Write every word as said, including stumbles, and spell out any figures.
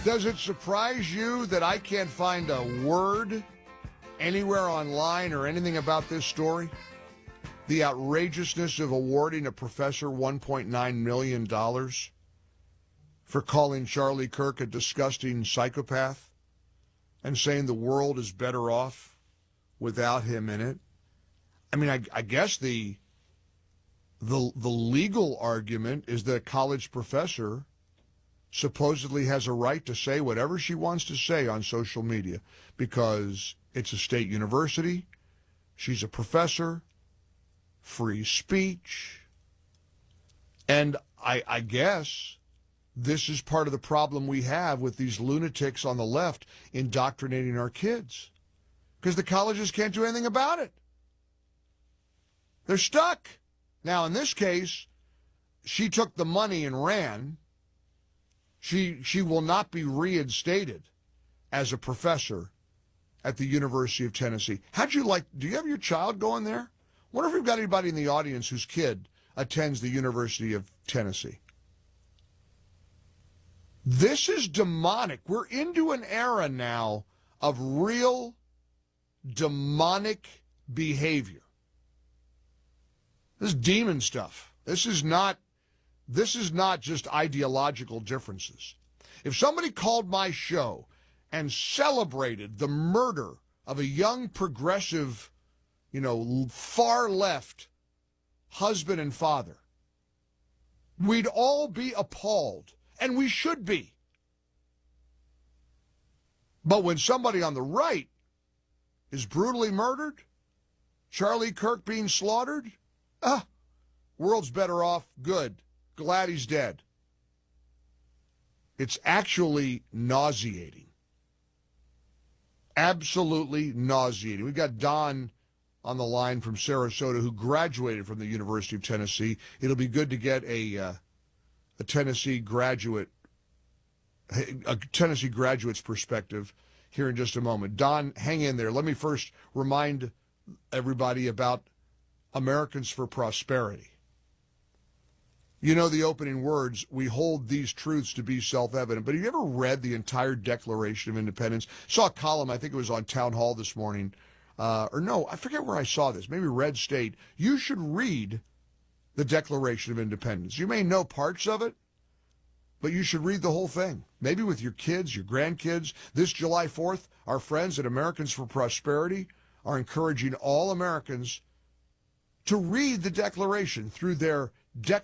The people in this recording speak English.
Does it surprise you that I can't find a word anywhere online or anything about this story? The outrageousness of awarding a professor one point nine million dollars for calling Charlie Kirk a disgusting psychopath and saying the world is better off without him in it. I mean, I, I guess the, the the legal argument is that a college professor supposedly has a right to say whatever she wants to say on social media because it's a state university, she's a professor, free speech. And I, I guess this is part of the problem we have with these lunatics on the left indoctrinating our kids because the colleges can't do anything about it. They're stuck. Now, in this case, she took the money and ran. She she will not be reinstated as a professor at the University of Tennessee. How'd you like, do you have your child going there? Wonder if we've got anybody in the audience whose kid attends the University of Tennessee. This is demonic. We're into an era now of real demonic behavior. This is demon stuff. This is not This is not just ideological differences. If somebody called my show and celebrated the murder of a young progressive, you know, far left husband and father, we'd all be appalled, and we should be. But when somebody on the right is brutally murdered, Charlie Kirk being slaughtered, ah, world's better off, good. Glad he's dead. It's actually nauseating. Absolutely nauseating. We've got Don on the line from Sarasota who graduated from the University of Tennessee. It'll be good to get a uh, a Tennessee graduate, a Tennessee graduate's perspective here in just a moment. Don, hang in there. Let me first remind everybody about Americans for Prosperity. You know the opening words, we hold these truths to be self-evident. But have you ever read the entire Declaration of Independence? Saw a column, I think it was on Town Hall this morning. Uh, or no, I forget where I saw this. Maybe Red State. You should read the Declaration of Independence. You may know parts of it, but you should read the whole thing. Maybe with your kids, your grandkids. This July fourth, our friends at Americans for Prosperity are encouraging all Americans to read the Declaration through their